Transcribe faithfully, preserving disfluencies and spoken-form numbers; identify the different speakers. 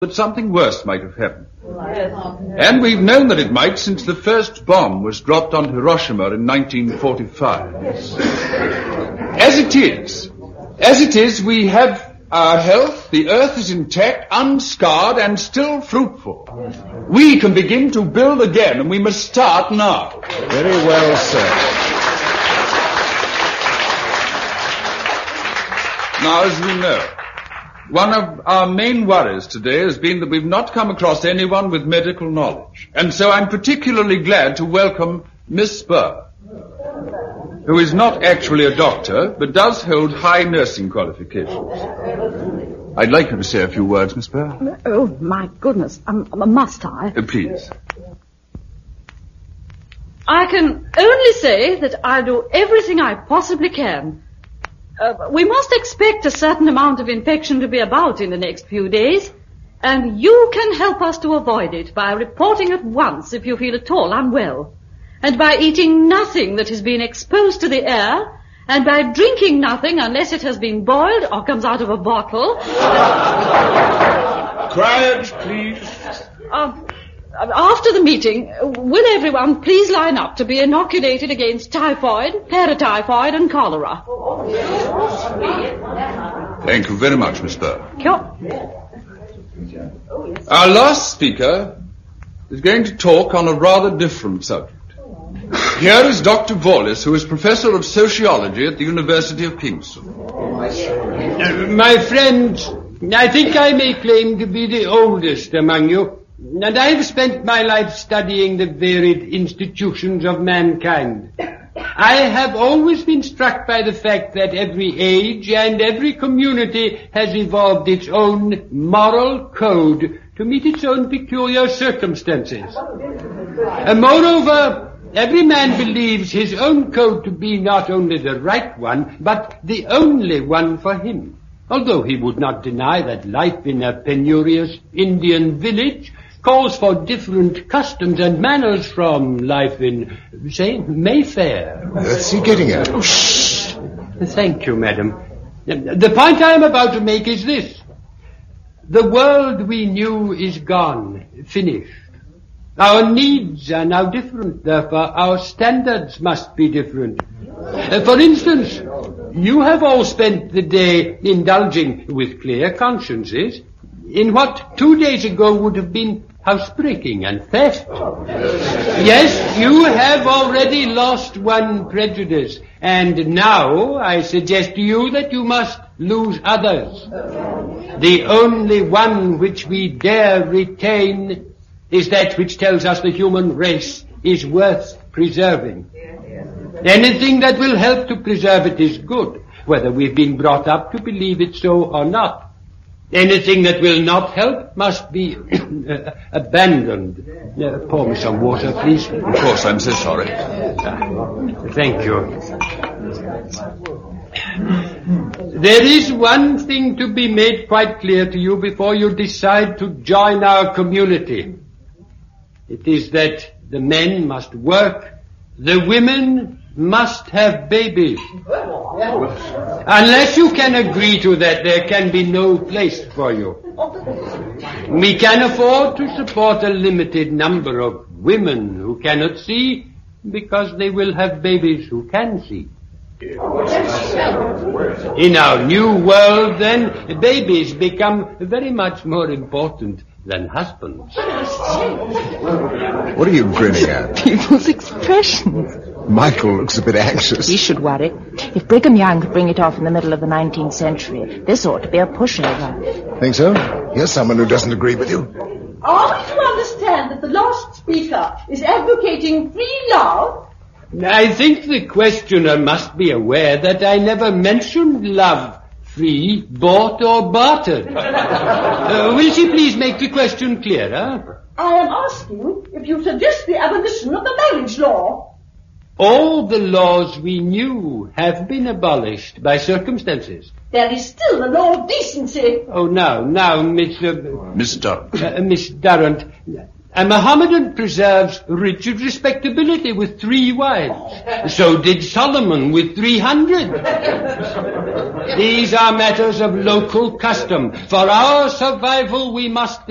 Speaker 1: that something worse might have happened. And we've known that it might since the first bomb was dropped on Hiroshima in nineteen forty-five. As it is, as it is, we have our health, the earth is intact, unscarred, and still fruitful. We can begin to build again, and we must start now.
Speaker 2: Very well said.
Speaker 1: Now, as we know, one of our main worries today has been that we've not come across anyone with medical knowledge. And so I'm particularly glad to welcome Miss Spur, who is not actually a doctor, but does hold high nursing qualifications. I'd like you to say a few words, Miss Spur.
Speaker 3: Oh, my goodness. Um, must I?
Speaker 1: Uh, please.
Speaker 3: I can only say that I'll do everything I possibly can. Uh, we must expect a certain amount of infection to be about in the next few days, and you can help us to avoid it by reporting at once if you feel at all unwell, and by eating nothing that has been exposed to the air, and by drinking nothing unless it has been boiled or comes out of a bottle.
Speaker 1: Quiet, please.
Speaker 3: Uh, After the meeting, will everyone please line up to be inoculated against typhoid, paratyphoid, and cholera?
Speaker 1: Thank you very much, Miss Spur.
Speaker 3: Sure.
Speaker 1: Our last speaker is going to talk on a rather different subject. Here is Doctor Wallace, who is Professor of Sociology at the University of Kingston.
Speaker 4: Uh, my friends, I think I may claim to be the oldest among you. And I have spent my life studying the varied institutions of mankind. I have always been struck by the fact that every age and every community has evolved its own moral code to meet its own peculiar circumstances. And moreover, every man believes his own code to be not only the right one, but the only one for him. Although he would not deny that life in a penurious Indian village calls for different customs and manners from life in, say, Mayfair.
Speaker 2: What's he getting at?
Speaker 4: Oh, shh. Thank you, madam. The point I am about to make is this. The world we knew is gone, finished. Our needs are now different, therefore our standards must be different. Uh, for instance, you have all spent the day indulging with clear consciences in what two days ago would have been housebreaking and theft. Yes, you have already lost one prejudice, and now I suggest to you that you must lose others. The only one which we dare retain is that which tells us the human race is worth preserving. Anything that will help to preserve it is good, whether we've been brought up to believe it so or not. Anything that will not help must be uh, abandoned. Uh, pour me some water, please.
Speaker 1: Of course, I'm so sorry.
Speaker 4: Uh, thank you. There is one thing to be made quite clear to you before you decide to join our community. It is that the men must work, the women must have babies. Unless you can agree to that, there can be no place for you. We can afford to support a limited number of women who cannot see because they will have babies who can see. In our new world, then, babies become very much more important than husbands.
Speaker 2: What are you grinning at?
Speaker 5: People's expressions.
Speaker 2: Michael looks a bit anxious.
Speaker 5: He should worry. If Brigham Young could bring it off in the middle of the nineteenth century, this ought to be a pushover.
Speaker 2: Think so? Here's someone who doesn't agree with you.
Speaker 6: Are we to understand that the last speaker is advocating free love?
Speaker 4: I think the questioner must be aware that I never mentioned love, free, bought or bartered. uh, will she please make the question clearer?
Speaker 6: I am asking if you suggest the abolition of the marriage law.
Speaker 4: All the laws we knew have been abolished by circumstances.
Speaker 6: There is still the law of decency.
Speaker 4: Oh, now, now, Miss... Uh,
Speaker 1: Miss Durrant.
Speaker 4: Uh, Miss Durrant, a Mohammedan preserves rigid respectability with three wives. So did Solomon with three hundred. These are matters of local custom. For our survival, we must